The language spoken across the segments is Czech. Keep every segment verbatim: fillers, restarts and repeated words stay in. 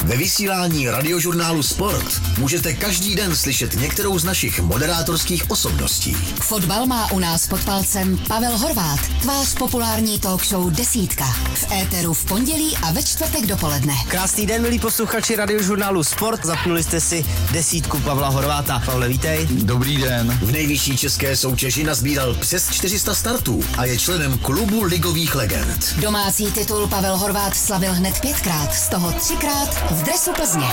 Ve vysílání radiožurnálu Sport můžete každý den slyšet některou z našich moderátorských osobností. Fotbal má u nás pod palcem Pavel Horváth, tvář populární talk show Desítka. V éteru v pondělí a ve čtvrtek dopoledne. Krásný den, milí posluchači radiožurnálu Sport. Zapnuli jste si Desítku Pavla Horváta. Pavle, vítej. Dobrý den. V nejvyšší české soutěži nazbíral přes čtyři sta startů a je členem klubu ligových legend. Domácí titul Pavel Horváth slavil hned pětkrát, z toho třikrát v dresu Plzně.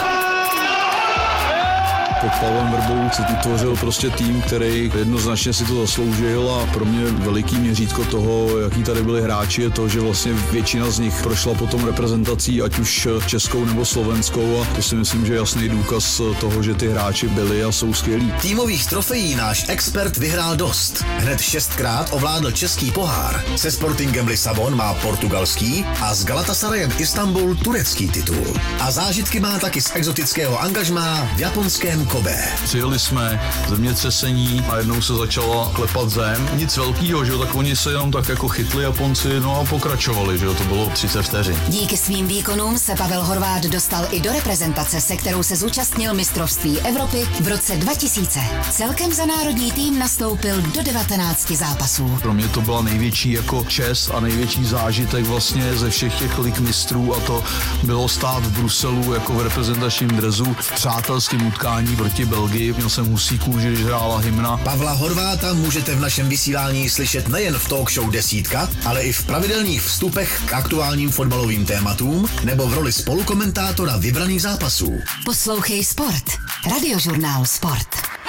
Pod Pavlem Vrbou se tvořil prostě tým, který jednoznačně si to zasloužil a pro mě veliký měřítko toho, jaký tady byli hráči, je to, že vlastně většina z nich prošla potom reprezentací, ať už českou nebo slovenskou, a to si myslím, že je jasný důkaz toho, že ty hráči byli a jsou skvělí. Týmových trofejí náš expert vyhrál dost. Hned šestkrát ovládl český pohár. Se Sportingem Lisabon má portugalský a s Galatasarajem Istanbul turecký titul. A zážitky má taky z exotického angažmá v japonském Kobe. Přijeli jsme, zemětřesení a jednou se začala klepat zem. Nic velkýho, že jo, tak oni se jenom tak jako chytli Japonci, no a pokračovali, že jo, to bylo třicet vteřin. Díky svým výkonům se Pavel Horváth dostal i do reprezentace, se kterou se zúčastnil mistrovství Evropy v roce dva tisíce. Celkem za národní tým nastoupil do devatenácti zápasů. Pro mě to byla největší jako čest a největší zážitek vlastně ze všech těch lig mistrů, a to bylo stát v Bruselu jako v reprezentačním dresu v přátelském utkání proti Belgii. Měl jsem husí kůži, když hrála hymna. Pavla Horváta můžete v našem vysílání slyšet nejen v talk show Desítka, ale i v pravidelných vstupech k aktuálním fotbalovým tématům nebo v roli spolukomentátora vybraných zápasů. Poslouchej Sport. Radiožurnál Sport.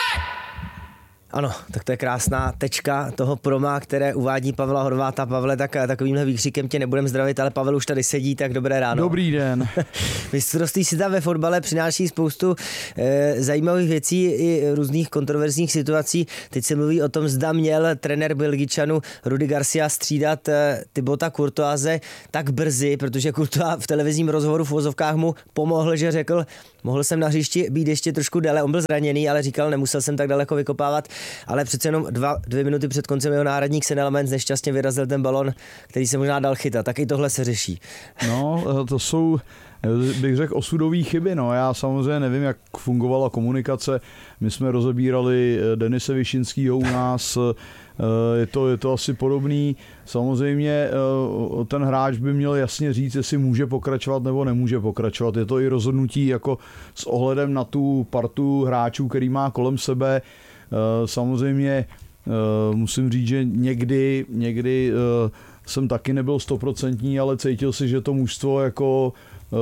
Ano, tak to je krásná tečka toho proma, které uvádí Pavla Horváta. Pavle, tak takovýmhle výkřikem tě nebudem zdravit, ale Pavel už tady sedí, tak dobré ráno. Dobrý den. Mistrovství světa ve fotbale přináší spoustu e, zajímavých věcí i různých kontroverzních situací. Teď se mluví o tom, zda měl trenér Belgičanu Rudi Garcia střídat e, Thibauta Courtoise tak brzy, protože Courtois v televizním rozhovoru v uvozovkách mu pomohl, že řekl, mohl jsem na hřišti být ještě trošku déle, on byl zraněný, ale říkal, nemusel jsem tak daleko vykopávat. Ale přece jenom dva, dvě minuty před koncem jeho náhradník Senelmans nešťastně vyrazil ten balon, který se možná dal chytat. Tak i tohle se řeší. No, to jsou, bych řekl, osudové chyby. No. Já samozřejmě nevím, jak fungovala komunikace. My jsme rozebírali Denise Višinskýho u nás. Je to, je to asi podobný. Samozřejmě ten hráč by měl jasně říct, jestli může pokračovat nebo nemůže pokračovat. Je to i rozhodnutí jako s ohledem na tu partu hráčů, který má kolem sebe. Samozřejmě musím říct, že někdy, někdy jsem taky nebyl stoprocentní, ale cítil si, že to mužstvo jako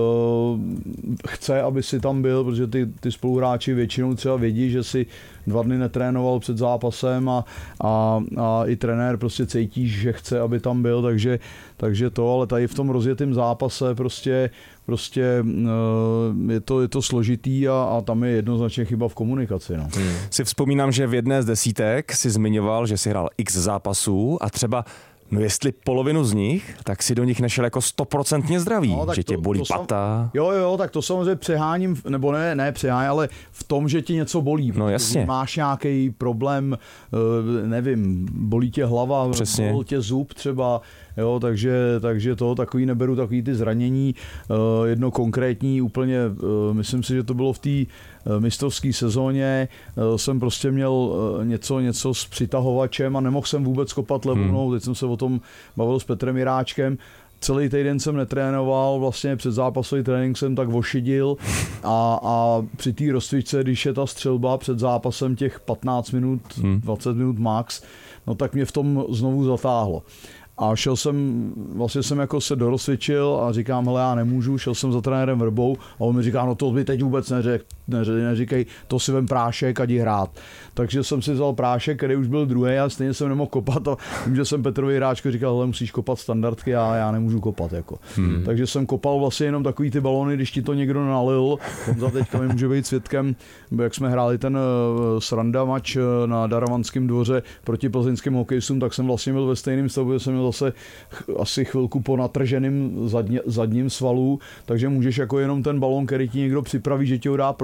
chce, aby si tam byl, protože ty, ty spoluhráči většinou třeba vědí, že si dva dny netrénoval před zápasem a, a, a i trenér prostě cítí, že chce, aby tam byl, takže, takže to, ale tady v tom rozjetém zápase prostě, prostě je to, je to složitý a, a tam je jednoznačně chyba v komunikaci. No. Hmm. Si vzpomínám, že v jedné z desítek si zmiňoval, že si hrál x zápasů a třeba no jestli polovinu z nich, tak si do nich nešel jako stoprocentně zdravý, no, že tě bolí to pata. Jo, jo, tak to samozřejmě přeháním, nebo ne, ne přeháním, ale v tom, že ti něco bolí. No jasně. Máš nějaký problém, nevím, bolí tě hlava, bolí tě zub třeba, jo, takže, takže to, takový neberu, takový ty zranění, jedno konkrétní úplně, myslím si, že to bylo v té mistrovské sezóně, jsem prostě měl něco, něco s přitahovačem a nemohl jsem vůbec kopat levou nohou, hmm. teď jsem se o tom bavil s Petrem Jiráčkem. Celý týden jsem netrénoval, vlastně před zápasový trénink jsem tak ošidil a, a při té rozcvičce, když je ta střelba před zápasem těch patnáct minut, hmm. dvacet minut max, no tak mě v tom znovu zatáhlo. A šel jsem, vlastně jsem jako se dorozcvičil a říkám, hele, já nemůžu, šel jsem za trenérem Vrbou a on mi říká, no to by teď vůbec neřek, neříkej, to si vem prášek a jdi hrát. Takže jsem si vzal prášek, který už byl druhý a stejně jsem nemohl kopat a tím, že jsem Petrovi Jiráčko říkal, hele, musíš kopat standardky a já nemůžu kopat. Jako. Hmm. Takže jsem kopal vlastně jenom takový ty balony, když ti to někdo nalil. Honza teďka mi může být svědkem, jak jsme hráli ten sranda mač na Daravanském dvoře proti plzeňským hokejistům, tak jsem vlastně byl ve stejném stavu, že jsem měl zase asi chvilku po natrženým zadně, zadním svalu, takže můžeš jako jenom ten balon, který ti někdo připraví, že ti ho dá proti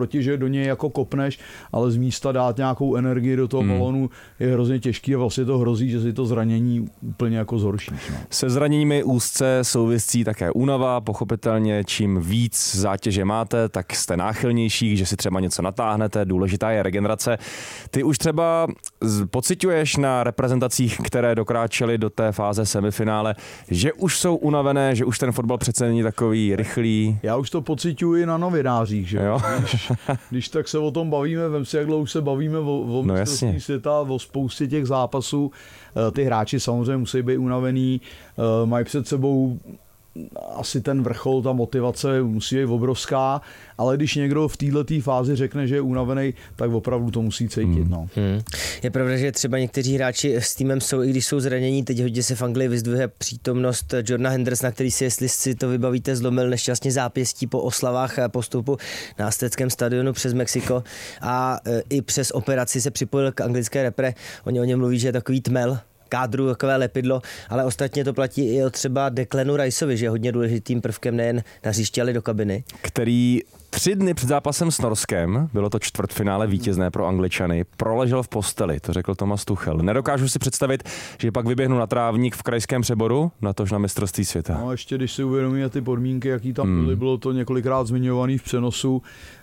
proti, že do něj jako kopneš, ale z místa dát nějakou energii do toho hmm. balónu je hrozně těžký a vlastně to hrozí, že si to zranění úplně jako zhoršíš. No. Se zraněními úzce souvisí také únava, pochopitelně čím víc zátěže máte, tak jste náchylnější, že si třeba něco natáhnete, důležitá je regenerace. Ty už třeba pociťuješ na reprezentacích, které dokráčely do té fáze semifinále, že už jsou unavené, že už ten fotbal přece není takový rychlý? Já už to pociťuji na novinářích, že jo? Když, když tak se o tom bavíme, vem si, jak dlouho se bavíme o, o no mistrovství světa, o spoustě těch zápasů. Ty hráči samozřejmě musí být unavený, mají před sebou asi ten vrchol, ta motivace musí být obrovská, ale když někdo v této fázi řekne, že je unavený, tak opravdu to musí cítit. Hmm. No. Hmm. Je pravda, že třeba někteří hráči s týmem jsou, i když jsou zranění, teď hodně se v Anglii vyzdvihuje přítomnost Jordana Hendersona, který si, jestli si to vybavíte, zlomil nešťastně zápěstí po oslavách postupu na Azteckém stadionu přes Mexiko a i přes operaci se připojil k anglické repre. Oni o něm mluví, že je takový tmel kádru, takové lepidlo, ale ostatně to platí i o třeba Declanu Riceovi, že je hodně důležitým prvkem nejen na hřišti, ale do kabiny. Který tři dny před zápasem s Norskem, bylo to čtvrtfinále vítězné pro Angličany, proležel v posteli, to řekl Thomas Tuchel. Nedokážu si představit, že pak vyběhnu na trávník v krajském Přeboru, natož na mistrovství světa. No ještě když si uvědomíme ty podmínky, jaký tam byly, hmm. bylo to několikrát zmiňovaný v přenosu.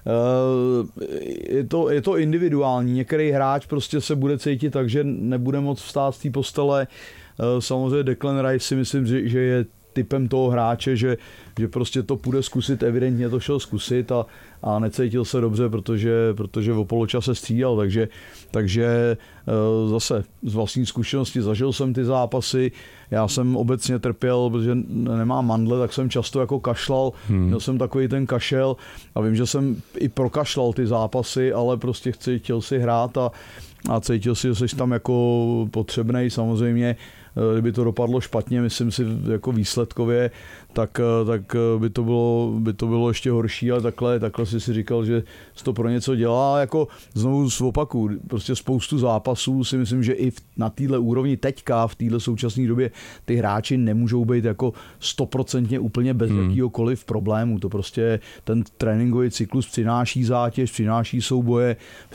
Je to, je to individuální, některý hráč prostě se bude cítit tak, že nebude moc vstát z té postele. Samozřejmě Declan Rice si myslím, že, že je typem toho hráče, že, že prostě to půjde zkusit, evidentně to šel zkusit a, a necítil se dobře, protože, protože o poločase střídal, takže, takže zase z vlastní zkušenosti zažil jsem ty zápasy, já jsem obecně trpěl, protože nemám mandle, tak jsem často jako kašlal, hmm. měl jsem takový ten kašel a vím, že jsem i prokašlal ty zápasy, ale prostě chtěl si hrát a, a cítil si, že jsi tam jako potřebnej, samozřejmě. Kdyby to dopadlo špatně, myslím si jako výsledkově, tak, tak by, to bylo, by to bylo ještě horší, ale takhle, takhle si si říkal, že to pro něco dělá. Jako znovu z opaku, prostě spoustu zápasů si myslím, že i na téhle úrovni teďka, v téhle současné době, ty hráči nemůžou být jako stoprocentně úplně bez hmm. jakýhokoliv problému. To prostě ten tréninkový cyklus přináší zátěž, přináší souboje,